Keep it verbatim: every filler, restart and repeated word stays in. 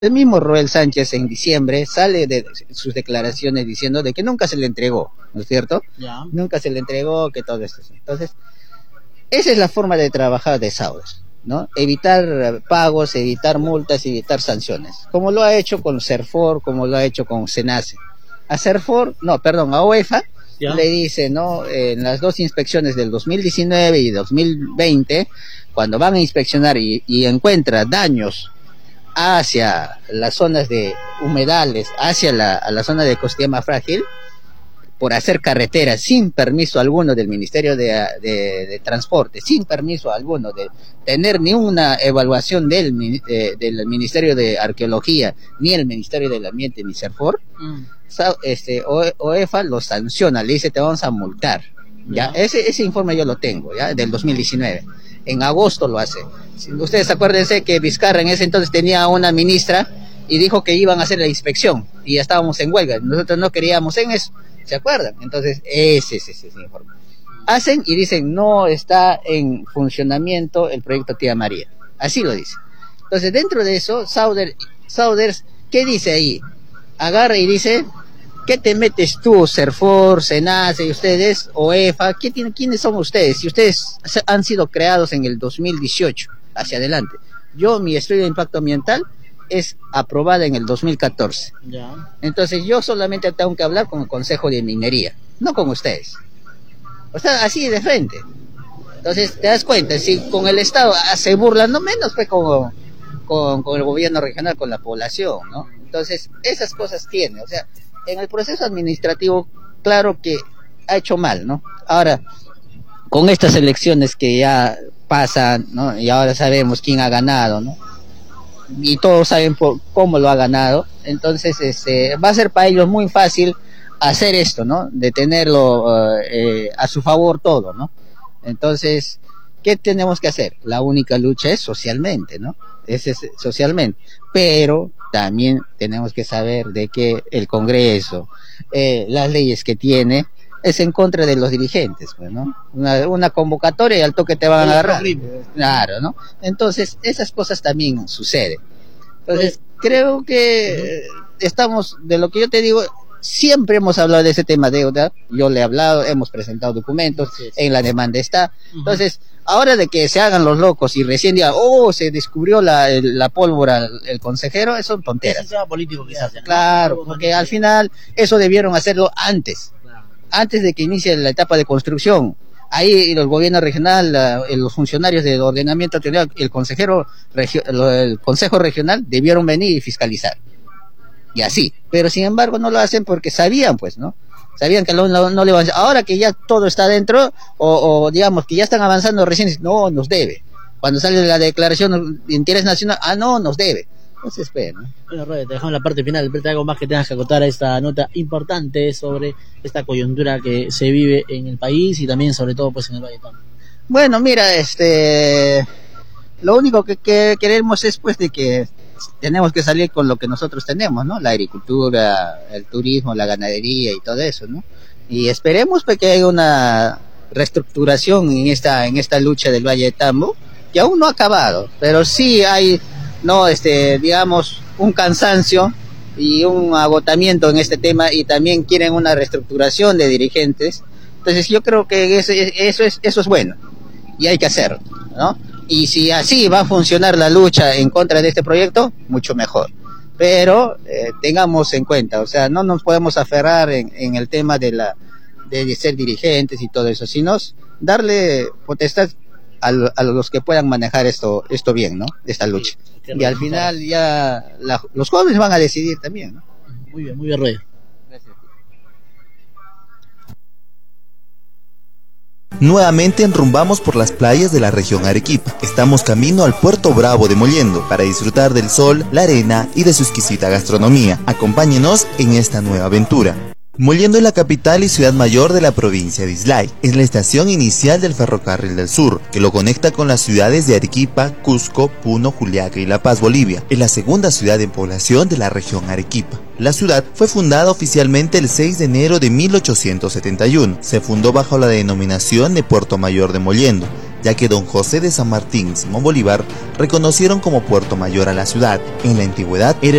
El mismo Roel Sánchez en diciembre sale de sus declaraciones diciendo de que nunca se le entregó, ¿no es cierto? Ya. Nunca se le entregó, que todo esto. Entonces, esa es la forma de trabajar de Sauder, ¿no? Evitar pagos, evitar multas, evitar sanciones, como lo ha hecho con Serfor, como lo ha hecho con Senace. A Serfor, no, perdón, a UEFA ¿Ya? Le dice, ¿no? En las dos inspecciones del dos mil diecinueve y dos mil veinte, cuando van a inspeccionar y, y encuentra daños hacia las zonas de humedales, hacia la, a la zona de ecosistema frágil, por hacer carreteras sin permiso alguno del Ministerio de, de, de Transporte, sin permiso alguno de tener ni una evaluación del, de, del Ministerio de Arqueología, ni el Ministerio del Ambiente, ni Serfor, mm. este, UEFA lo sanciona, le dice te vamos a multar. ¿Ya? ¿Ya? Ese, ese informe yo lo tengo, ¿ya? Del dos mil diecinueve. En agosto lo hace. Si ustedes acuérdense que Vizcarra en ese entonces tenía una ministra y dijo que iban a hacer la inspección y ya estábamos en huelga. Nosotros no queríamos en eso. ¿Se acuerdan? Entonces, ese es ese, ese informe. Hacen y dicen, no está en funcionamiento el proyecto Tía María. Así lo dice. Entonces, dentro de eso, Sauder, Sauders, ¿qué dice ahí? Agarra y dice, ¿qué te metes tú, Serfor, Senace, y ustedes, UEFA? ¿Qué tiene, ¿Quiénes son ustedes? Si ustedes han sido creados en el dos mil dieciocho, hacia adelante. Yo, mi estudio de impacto ambiental es aprobada en el dos mil catorce. Ya. Entonces yo solamente tengo que hablar con el Consejo de Minería, no con ustedes. O sea, así de frente. Entonces te das cuenta, si con el Estado se burlan, no menos fue con, con, con el gobierno regional, con la población, ¿no? Entonces esas cosas tiene. O sea, en el proceso administrativo, claro que ha hecho mal, ¿no? Ahora, con estas elecciones que ya pasan, ¿no? Y ahora sabemos quién ha ganado, ¿no? Y todos saben por cómo lo ha ganado, entonces este, va a ser para ellos muy fácil hacer esto, ¿no? De tenerlo uh, eh, a su favor todo, ¿no? Entonces, ¿qué tenemos que hacer? La única lucha es socialmente, ¿no? Es, es socialmente, pero también tenemos que saber de que el Congreso, eh, las leyes que tiene, es en contra de los dirigentes, pues, ¿no? Una, una convocatoria y al toque te van a agarrar. Claro, ¿no? Entonces, esas cosas también suceden. Entonces, creo que estamos, de lo que yo te digo, siempre hemos hablado de ese tema de deuda, yo le he hablado, hemos presentado documentos, sí, sí. En la demanda está. Entonces, ahora de que se hagan los locos y recién digan, oh, se descubrió la, la pólvora el consejero, eso son tonteras. Es un tema político quizás. Claro, ¿no? Porque al final eso debieron hacerlo antes. Antes de que inicie la etapa de construcción. Ahí el gobierno regional, la, los funcionarios del ordenamiento territorial, el consejero, regio, el consejo regional debieron venir y fiscalizar. Y así. Pero sin embargo no lo hacen porque sabían, pues, ¿no? Sabían que no, no, no le van a hacer. Ahora que ya todo está dentro, o, o digamos que ya están avanzando recién, no, nos debe. Cuando sale la declaración de interés nacional, ah, no, nos debe. No se espera, ¿no? Bueno, Roy, te dejamos la parte final. ¿Pero algo más que tengas que acotar a esta nota importante sobre esta coyuntura que se vive en el país y también sobre todo pues en el Valle Tambo? Bueno, mira, este, lo único que, que queremos es pues de que tenemos que salir con lo que nosotros tenemos, ¿no? La agricultura, el turismo, la ganadería y todo eso, ¿no? Y esperemos pues que haya una reestructuración en esta en esta lucha del Valle de Tambo, que aún no ha acabado, pero sí hay, no, este, digamos, un cansancio y un agotamiento en este tema, y también quieren una reestructuración de dirigentes. Entonces yo creo que eso, eso es eso es bueno y hay que hacerlo, ¿no? Y si así va a funcionar la lucha en contra de este proyecto, mucho mejor. Pero eh, tengamos en cuenta, o sea, no nos podemos aferrar en, en el tema de la de ser dirigentes y todo eso, sino darle potestad a, a los que puedan manejar esto esto bien, ¿no? Esta lucha. Sí, y al final ya la, los jóvenes van a decidir también, ¿no? Muy bien, muy bien, Roy. Gracias. Nuevamente enrumbamos por las playas de la región Arequipa. Estamos camino al Puerto Bravo de Mollendo para disfrutar del sol, la arena y de su exquisita gastronomía. Acompáñenos en esta nueva aventura. Mollendo es la capital y ciudad mayor de la provincia de Islay. Es la estación inicial del Ferrocarril del Sur, que lo conecta con las ciudades de Arequipa, Cusco, Puno, Juliaca y La Paz, Bolivia. Es la segunda ciudad en población de la región Arequipa. La ciudad fue fundada oficialmente el seis de enero de mil ochocientos setenta y uno. Se fundó bajo la denominación de Puerto Mayor de Mollendo. ya que don José de San Martín y Simón Bolívar reconocieron como puerto mayor a la ciudad. En la antigüedad era